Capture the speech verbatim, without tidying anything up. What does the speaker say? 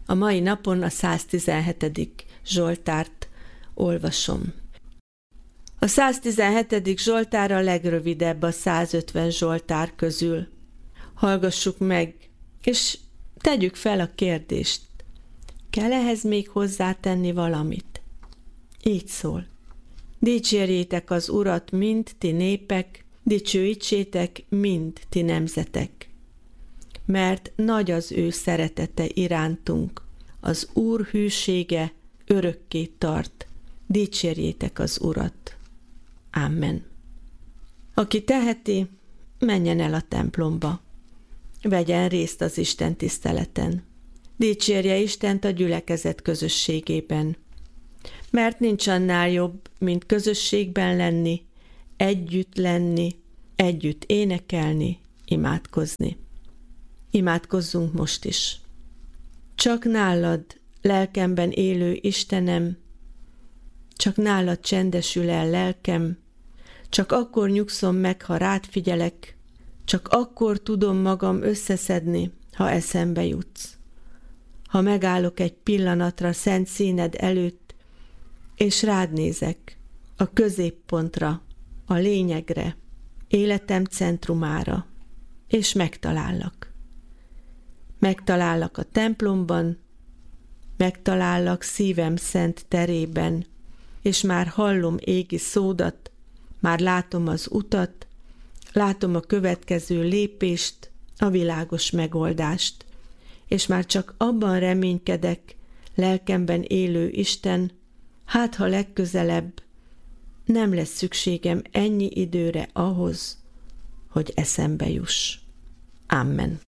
A mai napon a száztizenhetedik Zsoltárt olvasom. A száztizenhetedik Zsoltár a legrövidebb a százötven Zsoltár közül. Hallgassuk meg, és tegyük fel a kérdést. Kell ehhez még hozzátenni valamit? Így szól. Dicsérjétek az Urat, mind ti népek, dicsőítsétek, mind ti nemzetek. Mert nagy az ő szeretete irántunk, az Úr hűsége örökké tart, dicsérjétek az Urat. Amen. Aki teheti, menjen el a templomba, vegyen részt az Isten tiszteleten. Dicsérje Istent a gyülekezet közösségében, mert nincs annál jobb, mint közösségben lenni, együtt lenni, együtt énekelni, imádkozni. Imádkozzunk most is. Csak nálad, lelkemben élő Istenem, csak nálad csendesül el lelkem, csak akkor nyugszom meg, ha rád figyelek, csak akkor tudom magam összeszedni, ha eszembe jutsz. Ha megállok egy pillanatra szent színed előtt, és rád nézek, a középpontra, a lényegre, életem centrumára, és megtalállak. Megtalállak a templomban, megtalállak szívem szent terében, és már hallom égi szódat, már látom az utat, látom a következő lépést, a világos megoldást, és már csak abban reménykedek, lelkemben élő Isten, hát ha legközelebb nem lesz szükségem ennyi időre ahhoz, hogy eszembe juss. Amen.